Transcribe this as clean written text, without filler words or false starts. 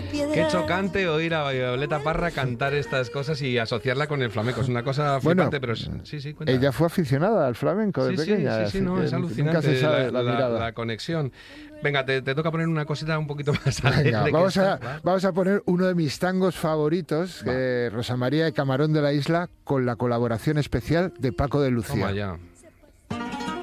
Qué chocante oír a Violeta Parra cantar estas cosas y asociarla con el flamenco. Es una cosa flipante, pero sí, cuenta. Ella fue aficionada al flamenco de pequeña. Sí, no, es alucinante nunca se sabe la conexión. Venga, te toca poner una cosita un poquito más alegre. Venga, vamos a poner uno de mis tangos favoritos, Rosa María de Camarón de la Isla, con la colaboración especial de Paco de Lucía. Toma ya.